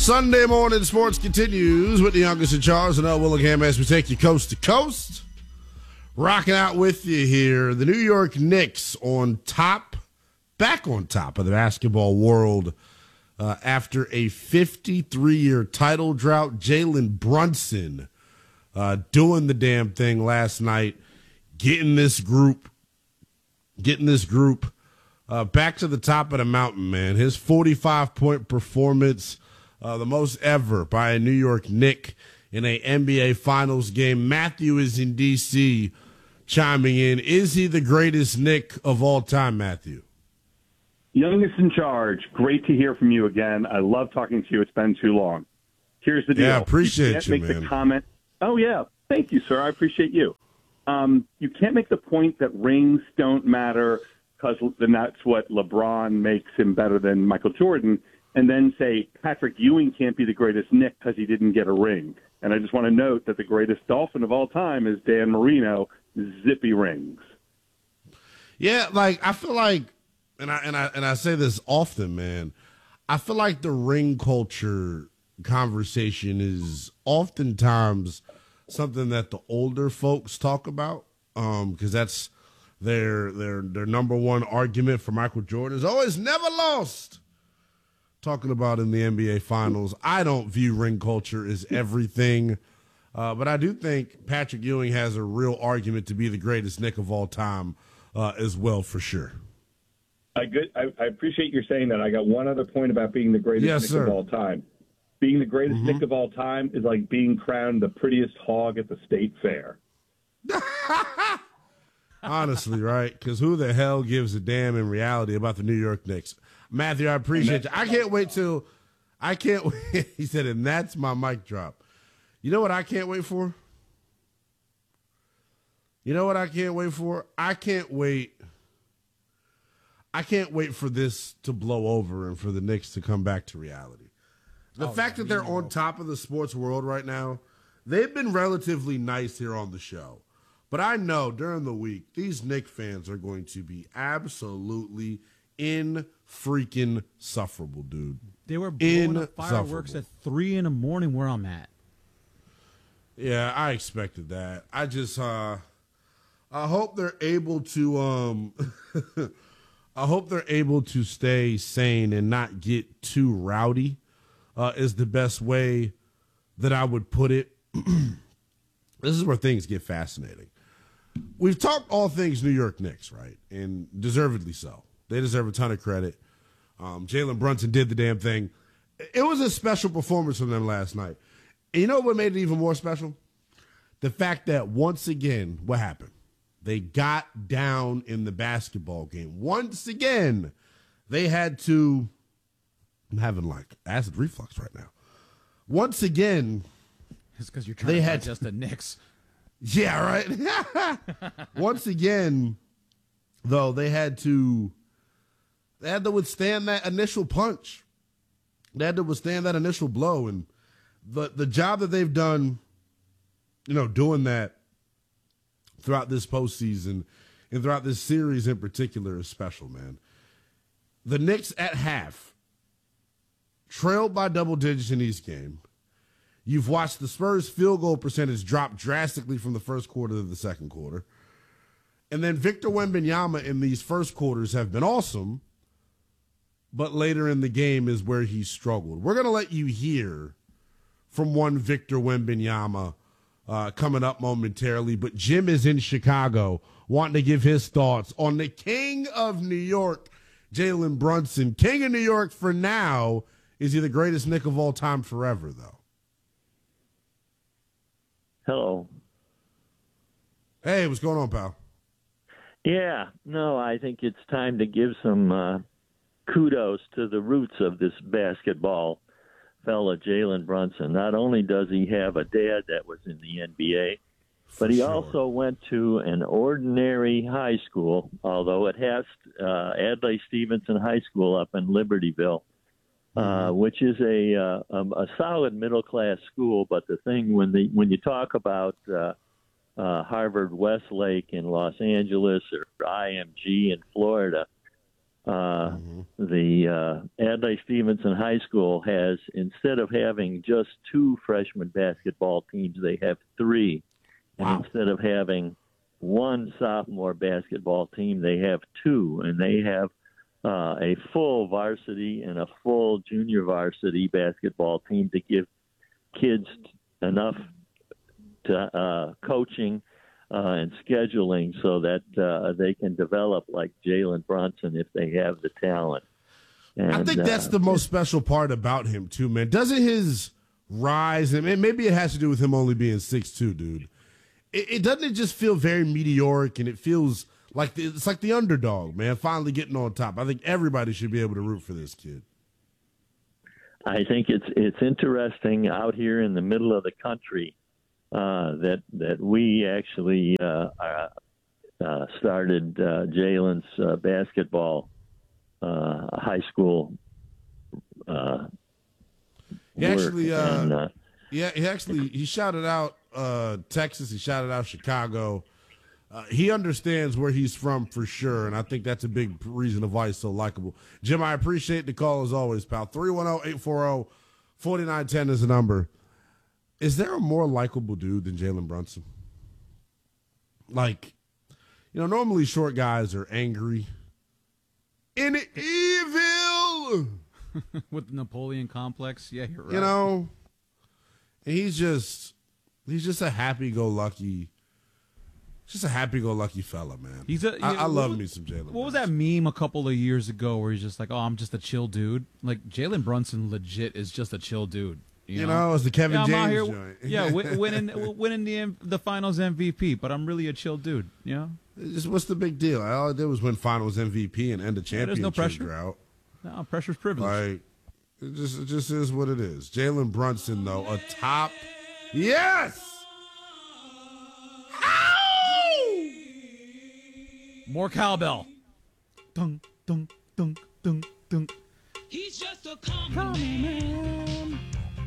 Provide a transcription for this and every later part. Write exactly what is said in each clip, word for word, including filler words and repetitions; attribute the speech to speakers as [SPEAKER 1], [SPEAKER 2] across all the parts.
[SPEAKER 1] Sunday morning sports continues with the youngest in charge and Earl Willingham as we take you coast to coast. Rocking out with you here, the New York Knicks on top, back on top of the basketball world uh, after a fifty-three-year title drought. Jalen Brunson uh, doing the damn thing last night, getting this group, getting this group uh, back to the top of the mountain, man. His forty-five point performance, Uh, the most ever by a New York Knick in a N B A Finals game. Matthew is in D C chiming in. Is he the greatest Knick of all time, Matthew?
[SPEAKER 2] Youngest in charge. Great to hear from you again. I love talking to you. It's been too long. Here's the deal.
[SPEAKER 1] Yeah, appreciate
[SPEAKER 2] you. Can't
[SPEAKER 1] you,
[SPEAKER 2] make
[SPEAKER 1] man.
[SPEAKER 2] The comment. Oh, yeah. Thank you, sir. I appreciate you. Um, you can't make the point that rings don't matter because then that's what LeBron makes him better than Michael Jordan, and then say Patrick Ewing can't be the greatest Knick because he didn't get a ring. And I just want to note that the greatest Dolphin of all time is Dan Marino, zippy rings.
[SPEAKER 1] Yeah, like I feel like, and I and I and I say this often, man. I feel like the ring culture conversation is oftentimes something that the older folks talk about, um, because that's their their their number one argument for Michael Jordan is always never lost. Talking about in the N B A Finals. I don't view ring culture as everything, uh, but I do think Patrick Ewing has a real argument to be the greatest Knick of all time uh, as well, for sure.
[SPEAKER 2] I, good, I, I appreciate you saying that. I got one other point about being the greatest
[SPEAKER 1] yes,
[SPEAKER 2] Knick
[SPEAKER 1] sir.
[SPEAKER 2] of all time. Being the greatest
[SPEAKER 1] mm-hmm.
[SPEAKER 2] Knick of all time is like being crowned the prettiest hog at the state fair.
[SPEAKER 1] Honestly, right? Because who the hell gives a damn in reality about the New York Knicks? Matthew, I appreciate you. I can't wait till I can't wait. He said, and that's my mic drop. You know what I can't wait for? You know what I can't wait for? I can't wait. I can't wait for this to blow over and for the Knicks to come back to reality. The
[SPEAKER 3] oh,
[SPEAKER 1] fact that they're on top of the sports world right now, they've been relatively nice here on the show. But I know during the week, these Knicks fans are going to be absolutely in freaking sufferable, dude.
[SPEAKER 3] They were blowing up fireworks at three in the morning where I'm at.
[SPEAKER 1] Yeah, I expected that. I just, uh, I hope they're able to, um, I hope they're able to stay sane and not get too rowdy. Uh, is the best way that I would put it. This is where things get fascinating. We've talked all things New York Knicks, right? And deservedly so. They deserve a ton of credit. Um, Jalen Brunson did the damn thing. It was a special performance from them last night. And you know what made it even more special? The fact that once again, what happened? They got down in the basketball game. Once again, they had to, I'm having like acid reflux right now. Once again,
[SPEAKER 3] it's because you're trying
[SPEAKER 1] they
[SPEAKER 3] to
[SPEAKER 1] had
[SPEAKER 3] digest the Knicks.
[SPEAKER 1] Yeah, right. Once again, though, they had to they had to withstand that initial punch. They had to withstand that initial blow, and the the job that they've done, you know, doing that throughout this postseason and throughout this series in particular is special, man. The Knicks at half trailed by double digits in each game. You've watched the Spurs field goal percentage drop drastically from the first quarter to the second quarter. And then Victor Wembanyama in these first quarters have been awesome, but later in the game is where he struggled. We're going to let you hear from one Victor Wembanyama uh, coming up momentarily, but Jim is in Chicago wanting to give his thoughts on the king of New York, Jalen Brunson. King of New York for now. Is he the greatest Knick of all time forever, though?
[SPEAKER 4] Hello.
[SPEAKER 1] Hey, what's going on, pal?
[SPEAKER 4] Yeah, no, I think it's time to give some uh, kudos to the roots of this basketball fella, Jalen Brunson. Not only does he have a dad that was in the N B A, but he
[SPEAKER 1] sure.
[SPEAKER 4] also went to an ordinary high school, although it has uh, Adlai Stevenson High School up in Libertyville, uh, which is a, uh, a a solid middle class school. But the thing when the when you talk about uh, uh, Harvard Westlake in Los Angeles or I M G in Florida, Uh, mm-hmm. The uh, Adlai Stevenson High School has, instead of having just two freshman basketball teams, they have three. Wow. And instead of having one sophomore basketball team, they have two. And they have uh, a full varsity and a full junior varsity basketball team to give kids enough to, uh, coaching Uh, and scheduling so that uh, they can develop like Jalen Brunson if they have the talent. And,
[SPEAKER 1] I think that's
[SPEAKER 4] uh,
[SPEAKER 1] the most special part about him, too, man. Doesn't his rise, and maybe it has to do with him only being six two, dude. It, it doesn't it just feel very meteoric, and it feels like the, it's like the underdog, man, finally getting on top. I think everybody should be able to root for this kid.
[SPEAKER 4] I think it's it's interesting out here in the middle of the country. Uh, that that we actually uh, uh, started uh, Jalen's uh, basketball uh, high school. Uh,
[SPEAKER 1] he actually, uh,
[SPEAKER 4] and, uh,
[SPEAKER 1] yeah, he actually he shouted out uh, Texas. He shouted out Chicago. Uh, he understands where he's from for sure, and I think that's a big reason of why he's so likable. Jim, I appreciate the call as always, pal. three one zero, eight four zero, four nine one zero is the number. Is there a more likable dude than Jalen Brunson? Like, you know, normally short guys are angry and evil.
[SPEAKER 3] With the Napoleon complex, yeah, you're right.
[SPEAKER 1] You know, and he's just, he's just a happy-go-lucky, just a happy-go-lucky fella, man. He's a, I, I love
[SPEAKER 3] was,
[SPEAKER 1] me some Jalen Brunson.
[SPEAKER 3] What was that meme a couple of years ago where he's just like, oh, I'm just a chill dude? Like, Jalen Brunson legit is just a chill dude. You,
[SPEAKER 1] you
[SPEAKER 3] know?
[SPEAKER 1] know, it's the Kevin
[SPEAKER 3] yeah,
[SPEAKER 1] James
[SPEAKER 3] here,
[SPEAKER 1] joint.
[SPEAKER 3] yeah, winning, winning the the finals M V P, but I'm really a chill dude. You know,
[SPEAKER 1] just, what's the big deal? All I did was win finals M V P and end the championship
[SPEAKER 3] yeah, no pressure.
[SPEAKER 1] drought.
[SPEAKER 3] No, pressure's privilege.
[SPEAKER 1] Like, it just, it just is what it is. Jalen Brunson, though, a top. Yes! Ow!
[SPEAKER 3] More cowbell. Dunk, dunk, dunk, dunk, dunk.
[SPEAKER 5] He's just a common man.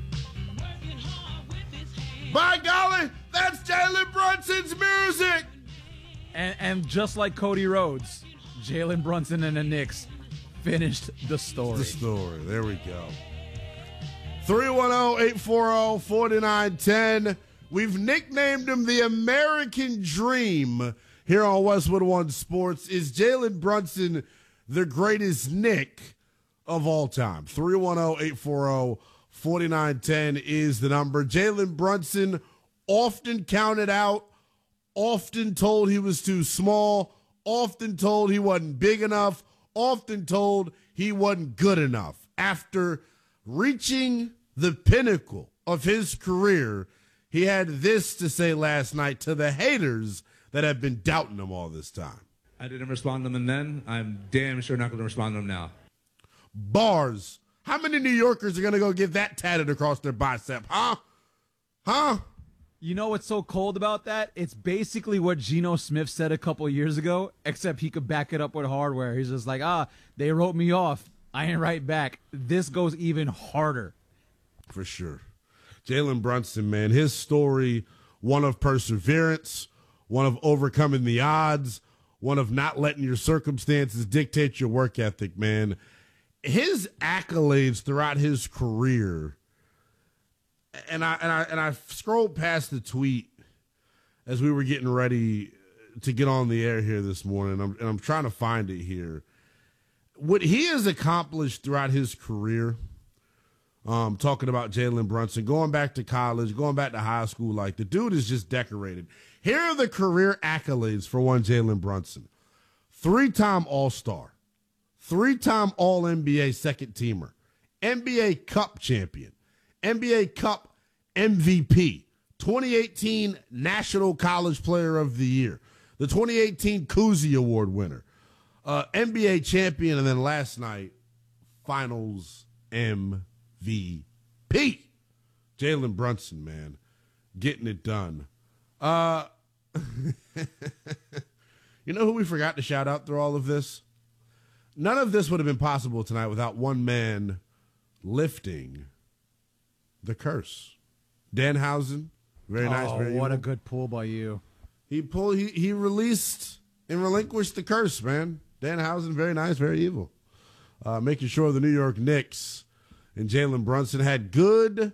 [SPEAKER 1] By golly, that's Jalen Brunson's music.
[SPEAKER 3] And, and just like Cody Rhodes, Jalen Brunson and the Knicks finished the story.
[SPEAKER 1] The story. There we go. three one zero, eight four zero, four nine one zero. We've nicknamed him the American Dream here on Westwood One Sports. Is Jalen Brunson the greatest Knick of all time? three one zero, eight four zero, four nine one zero is the number. Jalen Brunson, often counted out, often told he was too small, often told he wasn't big enough, often told he wasn't good enough. After reaching the pinnacle of his career, he had this to say last night to the haters that have been doubting him all this time.
[SPEAKER 6] I didn't respond to them then. I'm damn sure not going to respond to them now.
[SPEAKER 1] Bars. How many New Yorkers are going to go get that tatted across their bicep? Huh? Huh?
[SPEAKER 3] You know what's so cold about that? It's basically what Geno Smith said a couple of years ago, except he could back it up with hardware. He's just like, ah, they wrote me off. I ain't right back. This goes even harder.
[SPEAKER 1] For sure. Jalen Brunson, man, his story, one of perseverance, one of overcoming the odds, one of not letting your circumstances dictate your work ethic, man. His accolades throughout his career, and I and I and I scrolled past the tweet as we were getting ready to get on the air here this morning, and I'm, and I'm trying to find it here. What he has accomplished throughout his career, um, talking about Jalen Brunson, going back to college, going back to high school, like the dude is just decorated. Here are the career accolades for one Jalen Brunson: three-time All-Star, three-time All N B A second teamer, N B A Cup champion, N B A Cup M V P, twenty eighteen National College Player of the Year, the twenty eighteen Cousy Award winner, uh, N B A champion, and then last night, Finals M V P. Jalen Brunson, man, getting it done. Uh, you know who we forgot to shout out through all of this? None of this would have been possible tonight without one man lifting the curse. Danhausen, very nice.
[SPEAKER 3] Oh,
[SPEAKER 1] very
[SPEAKER 3] what
[SPEAKER 1] evil.
[SPEAKER 3] a good pull by you.
[SPEAKER 1] He pulled. He he released and relinquished the curse, man. Danhausen, very nice, very evil. Uh, making sure the New York Knicks and Jalen Brunson had good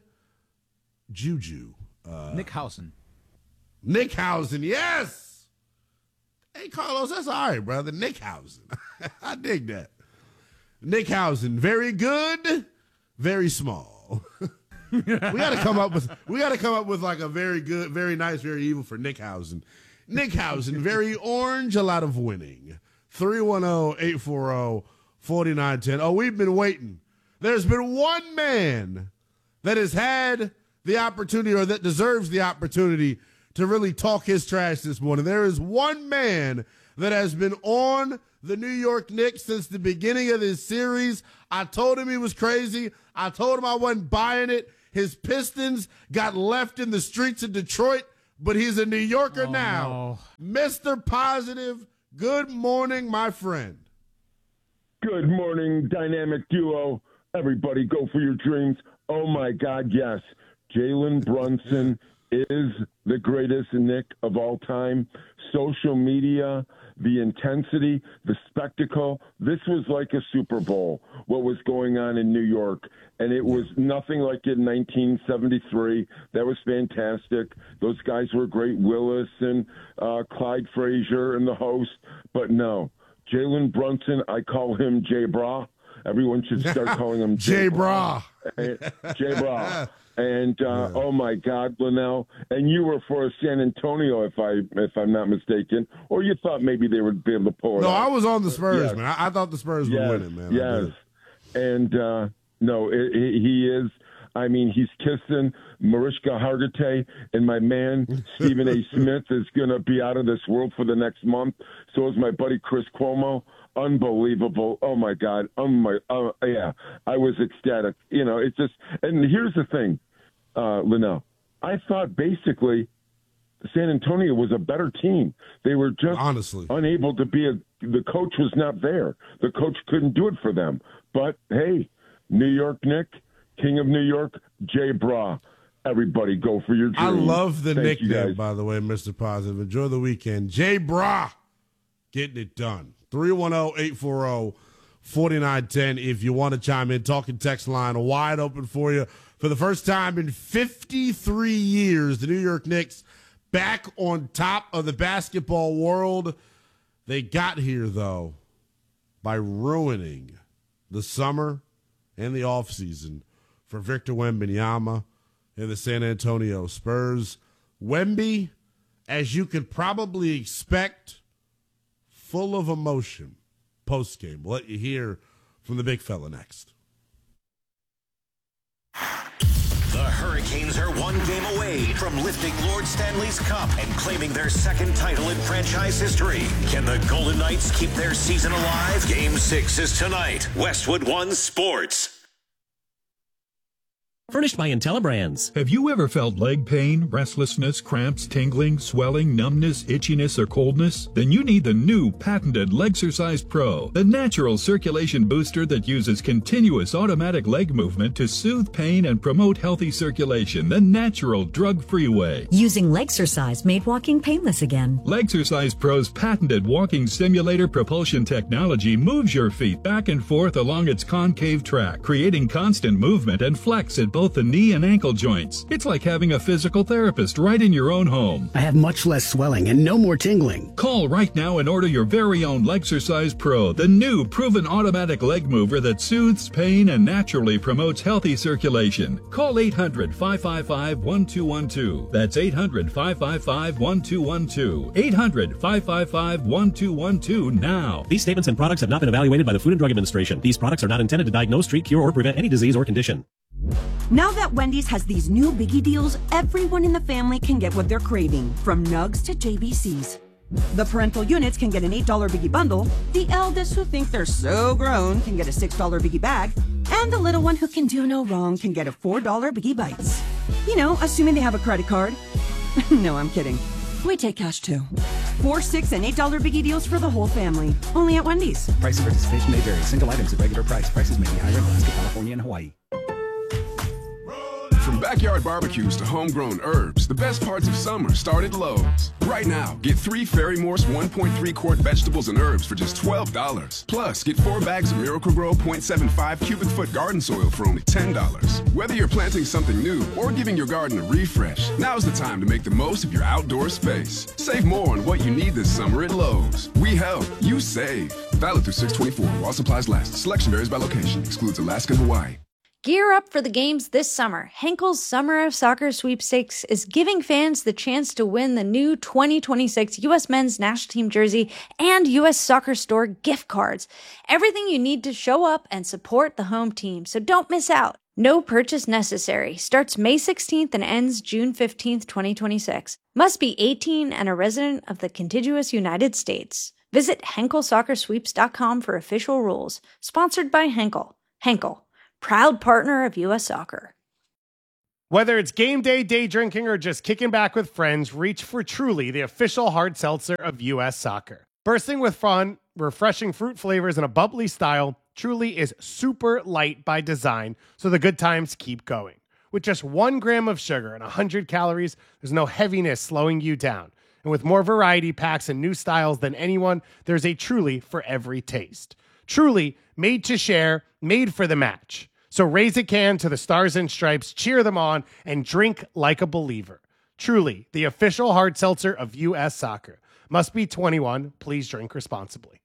[SPEAKER 1] juju. Uh,
[SPEAKER 3] Nick Housen.
[SPEAKER 1] Nick Housen, yes. Hey, Carlos, that's all right, brother. Nick Housen. I dig that. Nick Housen, very good, very small. we got to come up with we got to come up with like a very good, very nice, very evil for Nick Housen. Nick Housen, very orange, a lot of winning. three one zero, eight four zero, four nine one zero. Oh, we've been waiting. There's been one man that has had the opportunity or that deserves the opportunity to really talk his trash this morning. There is one man that has been on the New York Knicks since the beginning of this series. I told him he was crazy. I told him I wasn't buying it. His Pistons got left in the streets of Detroit, but he's a New Yorker
[SPEAKER 3] oh,
[SPEAKER 1] now.
[SPEAKER 3] No.
[SPEAKER 1] Mister Positive, good morning, my friend.
[SPEAKER 7] Good morning, dynamic duo. Everybody go for your dreams. Oh, my God, yes. Jalen Brunson is the greatest Knick of all time. Social media, the intensity, the spectacle. This was like a Super Bowl, what was going on in New York. And it was nothing like in nineteen seventy-three. That was fantastic. Those guys were great, Willis and uh, Clyde Frazier and the host. But no, Jalen Brunson, I call him Jay Bra. Everyone should start calling him
[SPEAKER 1] Jay Bra.
[SPEAKER 7] Jay Bra. And uh, yeah. Oh my God, Linnell! And you were for San Antonio, if I if I'm not mistaken, or you thought maybe they would be able to pull it.
[SPEAKER 1] No,
[SPEAKER 7] out.
[SPEAKER 1] I was on the Spurs,
[SPEAKER 7] yes.
[SPEAKER 1] man. I, I thought the Spurs
[SPEAKER 7] yes.
[SPEAKER 1] were winning, man.
[SPEAKER 7] Yes, and uh, no, it, it, he is. I mean, he's kissing Mariska Hargitay, and my man Stephen A. Smith is going to be out of this world for the next month. So is my buddy Chris Cuomo. Unbelievable. Oh, my God. Oh, my. Uh, yeah, I was ecstatic. You know, it's just – and here's the thing, uh, Linnell. I thought basically San Antonio was a better team. They were just
[SPEAKER 1] honestly
[SPEAKER 7] unable to be a – the coach was not there. The coach couldn't do it for them. But, hey, New York Knick, King of New York, Jay Bra. Everybody go for your dreams.
[SPEAKER 1] I love the
[SPEAKER 7] Thank
[SPEAKER 1] nickname, by the way, Mister Positive. Enjoy the weekend. Jay Bra getting it done. three one zero, eight four zero, four nine one zero if you want to chime in. Talking text line wide open for you. For the first time in fifty-three years, the New York Knicks back on top of the basketball world. They got here, though, by ruining the summer and the offseason for Victor Wembanyama and the San Antonio Spurs. Wemby, as you could probably expect, full of emotion post-game. We'll let you hear from the big fella next.
[SPEAKER 8] The Hurricanes are one game away from lifting Lord Stanley's Cup and claiming their second title in franchise history. Can the Golden Knights keep their season alive? Game six is tonight. Westwood One Sports.
[SPEAKER 9] Furnished by IntelliBrands.
[SPEAKER 10] Have you ever felt leg pain, restlessness, cramps, tingling, swelling, numbness, itchiness, or coldness? Then you need the new patented Legsercise Pro, the natural circulation booster that uses continuous automatic leg movement to soothe pain and promote healthy circulation the natural, drug-free way.
[SPEAKER 11] Using Legsercise made walking painless again.
[SPEAKER 10] Legsercise Pro's patented walking simulator propulsion technology moves your feet back and forth along its concave track, creating constant movement and flex at both the knee and ankle joints. It's like having a physical therapist right in your own home.
[SPEAKER 12] I have much less swelling and no more tingling.
[SPEAKER 10] Call right now and order your very own Legsercise Pro, the new proven automatic leg mover that soothes pain and naturally promotes healthy circulation. Call eight hundred, five five five, one two one two. That's eight hundred, five five five, one two one two. eight hundred, five five five, one two one two now.
[SPEAKER 9] These statements and products have not been evaluated by the Food and Drug Administration. These products are not intended to diagnose, treat, cure, or prevent any disease or condition.
[SPEAKER 13] Now that Wendy's has these new biggie deals, everyone in the family can get what they're craving, from nugs to J B Cs. The parental units can get an eight dollar biggie bundle, the eldest who think they're so grown can get a six dollar biggie bag, and the little one who can do no wrong can get a four dollar biggie bites. You know, assuming they have a credit card. No, I'm kidding. We take cash too. Four, six, and eight dollar biggie deals for the whole family. Only at Wendy's.
[SPEAKER 14] Price and participation may vary. Single items at regular price. Prices may be higher in Alaska, California, and Hawaii.
[SPEAKER 1] From
[SPEAKER 14] From backyard barbecues to homegrown herbs, the best parts of summer start at Lowe's. Right now, get three Fairy Morse one point three quart vegetables and herbs for just twelve dollars. Plus, get four bags of Miracle-Gro point seven five cubic foot garden soil for only ten dollars. Whether you're planting something new or giving your garden a refresh, now's the time to make the most of your outdoor space. Save more on what you need this summer at Lowe's. We help, you save. Valid through six twenty-four while supplies last. Selection varies by location. Excludes Alaska and Hawaii.
[SPEAKER 15] Gear up for the games this summer. Henkel's Summer of Soccer Sweepstakes is giving fans the chance to win the new twenty twenty-six U S Men's National Team jersey and U S Soccer Store gift cards. Everything you need to show up and support the home team, so don't miss out. No purchase necessary. Starts May sixteenth and ends June fifteenth, twenty twenty-six. Must be eighteen and a resident of the contiguous United States. Visit Henkel Soccer Sweeps dot com for official rules. Sponsored by Henkel. Henkel, proud partner of U S Soccer.
[SPEAKER 16] Whether it's game day, day drinking, or just kicking back with friends, reach for Truly, the official hard seltzer of U S Soccer. Bursting with fun, refreshing fruit flavors, and a bubbly style, Truly is super light by design, so the good times keep going. With just one gram of sugar and one hundred calories, there's no heaviness slowing you down. And with more variety packs and new styles than anyone, there's a Truly for every taste. Truly, made to share, made for the match. So raise a can to the Stars and Stripes, cheer them on, and drink like a believer. Truly, the official hard seltzer of U S Soccer. Must be twenty-one. Please drink responsibly.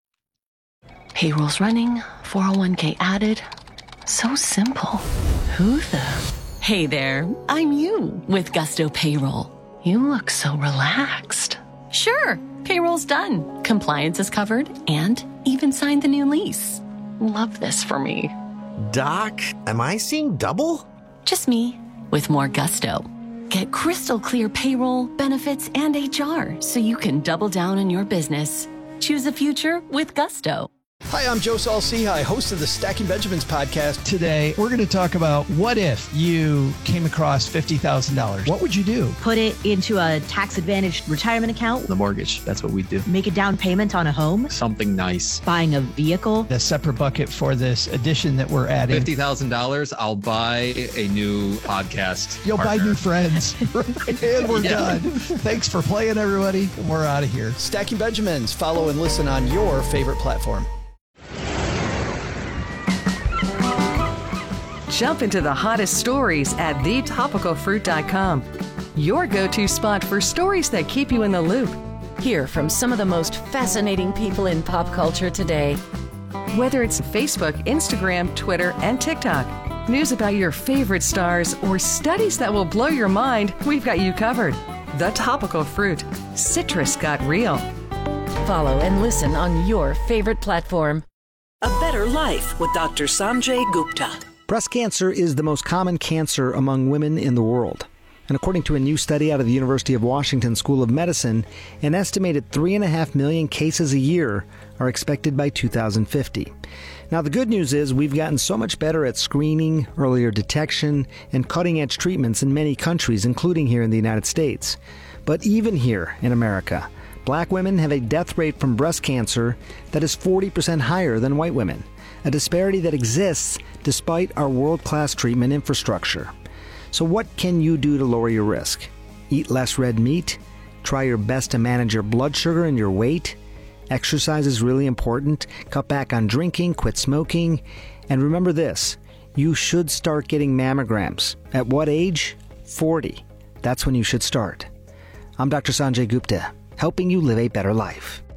[SPEAKER 17] Payroll's running, four oh one k added. So simple. Who the? Hey there, I'm you with Gusto Payroll. You look so relaxed. Sure, payroll's done. Compliance is covered and even signed the new lease. Love this for me.
[SPEAKER 18] Doc, am I seeing double?
[SPEAKER 17] Just me with more gusto. Get crystal clear payroll, benefits, and H R so you can double down on your business. Choose a future with Gusto.
[SPEAKER 19] Hi, I'm Joe Saul-Sehy, host of the Stacking Benjamins podcast. Today, we're going to talk about what if you came across fifty thousand dollars. What would you do?
[SPEAKER 20] Put it into a tax-advantaged retirement account.
[SPEAKER 19] The mortgage, that's what we do.
[SPEAKER 20] Make a down payment on a home.
[SPEAKER 19] Something nice.
[SPEAKER 20] Buying a vehicle.
[SPEAKER 19] A separate bucket for this addition that we're adding.
[SPEAKER 21] fifty thousand dollars, I'll buy a new podcast
[SPEAKER 19] You'll
[SPEAKER 21] partner.
[SPEAKER 19] buy new friends. And we're
[SPEAKER 21] Yeah.
[SPEAKER 19] done. Thanks for playing, everybody. We're out of here. Stacking Benjamins. Follow and listen on your favorite platform.
[SPEAKER 22] Jump into the hottest stories at the topical fruit dot com. Your go-to spot for stories that keep you in the loop.
[SPEAKER 23] Hear from some of the most fascinating people in pop culture today.
[SPEAKER 22] Whether it's Facebook, Instagram, Twitter, and TikTok, news about your favorite stars, or studies that will blow your mind, we've got you covered. The Topical Fruit. Citrus got real.
[SPEAKER 23] Follow and listen on your favorite platform.
[SPEAKER 24] A Better Life with Doctor Sanjay Gupta.
[SPEAKER 25] Breast cancer is the most common cancer among women in the world. And according to a new study out of the University of Washington School of Medicine, an estimated three and a half million cases a year are expected by two thousand fifty. Now, the good news is we've gotten so much better at screening, earlier detection, and cutting-edge treatments in many countries, including here in the United States. But even here in America, black women have a death rate from breast cancer that is forty percent higher than white women, a disparity that exists despite our world-class treatment infrastructure. So what can you do to lower your risk? Eat less red meat? Try your best to manage your blood sugar and your weight? Exercise is really important. Cut back on drinking, quit smoking. And remember this, you should start getting mammograms. At what age? forty. That's when you should start. I'm Doctor Sanjay Gupta, helping you live a better life.